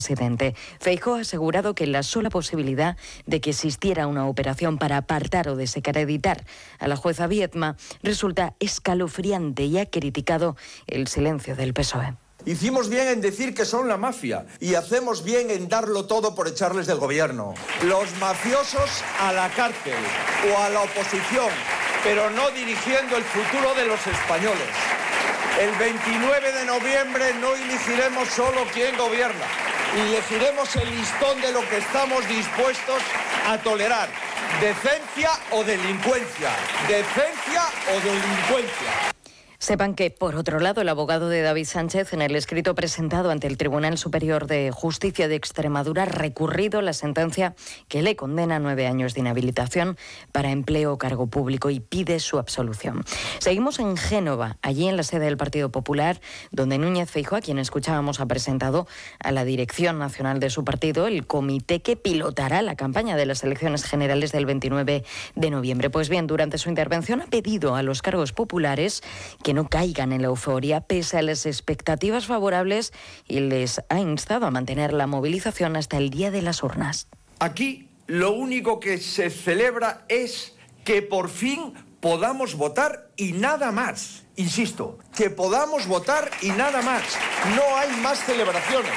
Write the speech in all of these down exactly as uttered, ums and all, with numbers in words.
presidente. Feijóo ha asegurado que la sola posibilidad de que existiera una operación para apartar o desacreditar a la jueza Viedma resulta escalofriante y ha criticado el silencio del P S O E. Hicimos bien en decir que son la mafia y hacemos bien en darlo todo por echarles del gobierno. Los mafiosos a la cárcel o a la oposición, pero no dirigiendo el futuro de los españoles. El veintinueve de noviembre no elegiremos solo quién gobierna, elegiremos el listón de lo que estamos dispuestos a tolerar. Decencia o delincuencia, decencia o delincuencia. Sepan que, por otro lado, el abogado de David Sánchez, en el escrito presentado ante el Tribunal Superior de Justicia de Extremadura, ha recurrido la sentencia que le condena a nueve años de inhabilitación para empleo o cargo público y pide su absolución. Seguimos en Génova, allí en la sede del Partido Popular, donde Núñez Feijóo, a quien escuchábamos, ha presentado a la dirección nacional de su partido el comité que pilotará la campaña de las elecciones generales del veintinueve de noviembre. Pues bien, durante su intervención ha pedido a los cargos populares que no caigan en la euforia pese a las expectativas favorables y les ha instado a mantener la movilización hasta el día de las urnas. Aquí lo único que se celebra es que por fin podamos votar y nada más. Insisto, que podamos votar y nada más. No hay más celebraciones.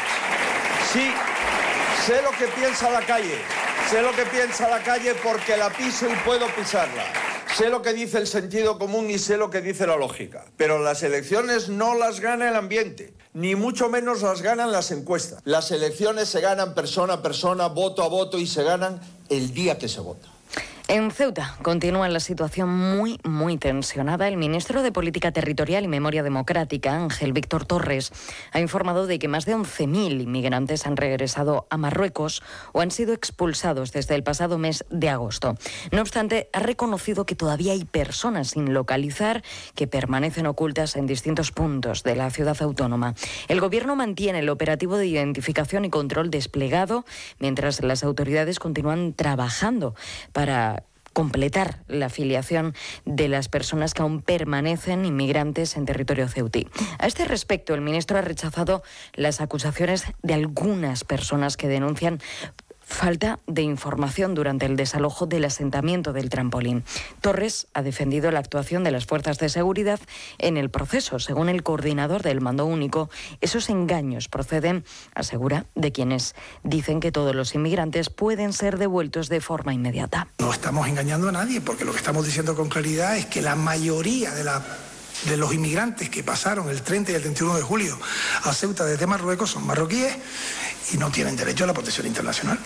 Sí, sé lo que piensa la calle, sé lo que piensa la calle porque la piso y puedo pisarla. Sé lo que dice el sentido común y sé lo que dice la lógica. Pero las elecciones no las gana el ambiente, ni mucho menos las ganan las encuestas. Las elecciones se ganan persona a persona, voto a voto y se ganan el día que se vota. En Ceuta continúa la situación muy, muy tensionada. El ministro de Política Territorial y Memoria Democrática, Ángel Víctor Torres, ha informado de que más de once mil inmigrantes han regresado a Marruecos o han sido expulsados desde el pasado mes de agosto. No obstante, ha reconocido que todavía hay personas sin localizar que permanecen ocultas en distintos puntos de la ciudad autónoma. El gobierno mantiene el operativo de identificación y control desplegado, mientras las autoridades continúan trabajando para completar la afiliación de las personas que aún permanecen inmigrantes en territorio ceutí. A este respecto, el ministro ha rechazado las acusaciones de algunas personas que denuncian falta de información durante el desalojo del asentamiento del Trampolín. Torres ha defendido la actuación de las fuerzas de seguridad en el proceso. Según el coordinador del Mando Único, esos engaños proceden, asegura, de quienes dicen que todos los inmigrantes pueden ser devueltos de forma inmediata. No estamos engañando a nadie, porque lo que estamos diciendo con claridad es que la mayoría de la de los inmigrantes que pasaron el treinta y el treinta y uno de julio a Ceuta desde Marruecos son marroquíes y no tienen derecho a la protección internacional.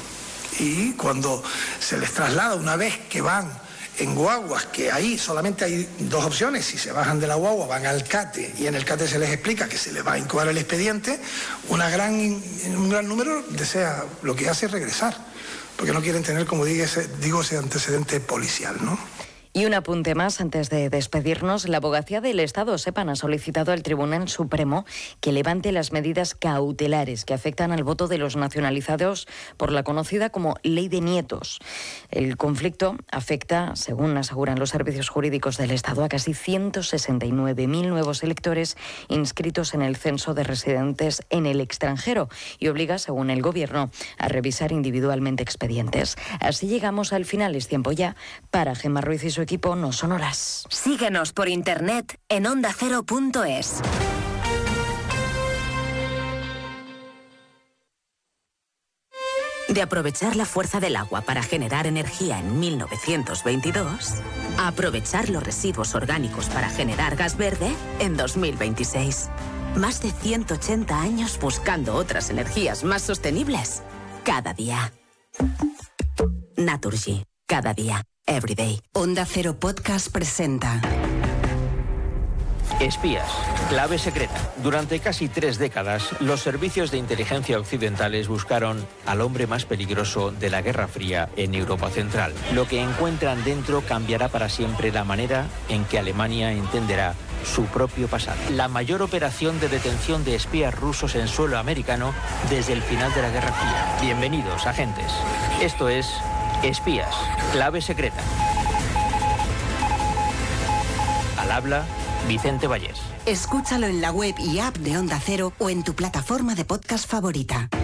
Y cuando se les traslada, una vez que van en guaguas, que ahí solamente hay dos opciones: si se bajan de la guagua van al CATE y en el CATE se les explica que se les va a incoar el expediente, una gran, un gran número desea, lo que hace es regresar, porque no quieren tener, como digo, ese, digo, ese antecedente policial, ¿no? Y un apunte más antes de despedirnos. La Abogacía del Estado, SEPAN, ha solicitado al Tribunal Supremo que levante las medidas cautelares que afectan al voto de los nacionalizados por la conocida como Ley de Nietos. El conflicto afecta, según aseguran los servicios jurídicos del Estado, a casi ciento sesenta y nueve mil nuevos electores inscritos en el censo de residentes en el extranjero y obliga, según el Gobierno, a revisar individualmente expedientes. Así llegamos al final. Es tiempo ya para Gemma Ruiz y su equipo No Son Horas. Síguenos por internet en onda cero punto es. De aprovechar la fuerza del agua para generar energía en mil novecientos veintidós, a aprovechar los residuos orgánicos para generar gas verde en dos mil veintiséis. Más de ciento ochenta años buscando otras energías más sostenibles cada día. Naturgy. Cada día. Everyday. Onda Cero Podcast presenta Espías, clave secreta. Durante casi tres décadas, los servicios de inteligencia occidentales buscaron al hombre más peligroso de la Guerra Fría en Europa Central. Lo que encuentran dentro cambiará para siempre la manera en que Alemania entenderá su propio pasado. La mayor operación de detención de espías rusos en suelo americano desde el final de la Guerra Fría. Bienvenidos, agentes. Esto es Espías, clave secreta. Al habla, Vicente Vallés. Escúchalo en la web y app de Onda Cero o en tu plataforma de podcast favorita.